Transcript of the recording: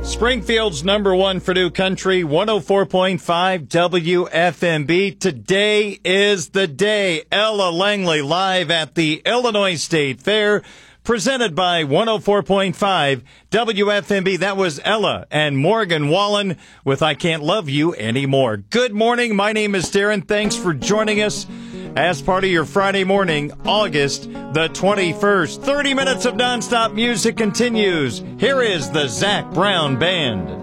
Springfield's number one for New Country, 104.5 WFMB. Today is the day. Ella Langley live at the Illinois State Fair, presented by 104.5 WFMB. That was Ella and Morgan Wallen with I Can't Love You Anymore. Good morning. My name is Darren. Thanks for joining us as part of your Friday morning, August the 21st. 30 minutes of nonstop music continues. Here is the Zac Brown Band.